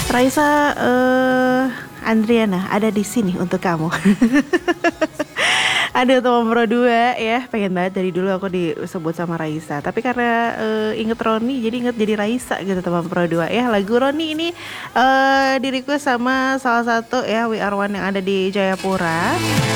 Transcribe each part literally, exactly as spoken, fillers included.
Raisa eh Andriana ada di sini untuk kamu. Ada teman Pro dua ya, pengen banget dari dulu aku disebut sama Raisa. Tapi karena eh, inget Roni jadi inget jadi Raisa gitu teman Pro dua ya. Lagu Roni ini eh di request sama salah satu ya We Are One yang ada di Jayapura.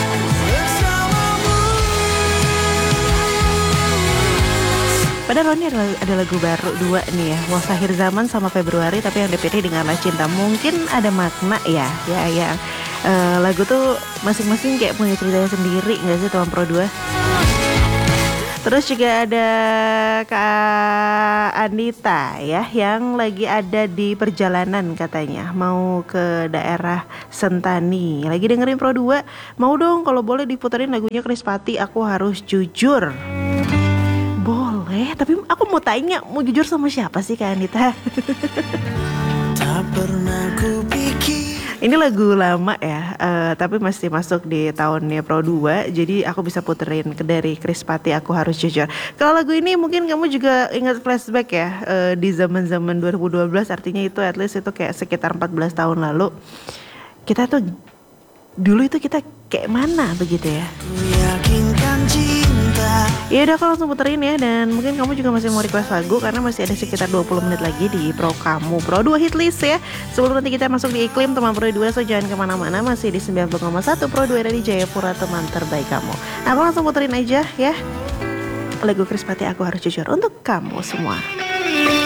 Padahal Roni ada, ada lagu baru dua nih ya, Wash Akhir Zaman sama Februari, tapi yang dipilih Dengarlah Cinta. Mungkin ada makna ya, ya ya. Uh, lagu tuh masing-masing kayak punya ceritanya sendiri nggak sih teman Pro dua? Terus juga ada Kak Anita ya, yang lagi ada di perjalanan katanya mau ke daerah Sentani. Lagi dengerin Pro dua, mau dong kalau boleh diputerin lagunya Krispati, Aku Harus Jujur. Boleh, tapi aku mau tanya, mau jujur sama siapa sih Kak Anita? Tak pernah kupikir. Ini lagu lama ya, uh, tapi masih masuk di tahunnya Pro dua. Jadi aku bisa puterin ke dari Krispati, Aku Harus Jujur. Kalau lagu ini mungkin kamu juga ingat flashback ya, uh, di zaman-zaman dua ribu dua belas. Artinya itu at least itu kayak sekitar empat belas tahun lalu. Kita tuh dulu itu kita kayak mana begitu ya? Yakinkan cinta. Ya udah, aku langsung puterin ya. Dan mungkin kamu juga masih mau request lagu karena masih ada sekitar dua puluh menit lagi di Pro Kamu Pro dua Hit List ya. Sebelum nanti kita masuk di iklim teman Pro dua, so jangan kemana-mana. Masih di sembilan puluh koma satu Pro dua dari Jayapura, teman terbaik kamu. Nah, aku langsung puterin aja ya lagu Krispati, Aku Harus Jujur untuk kamu semua.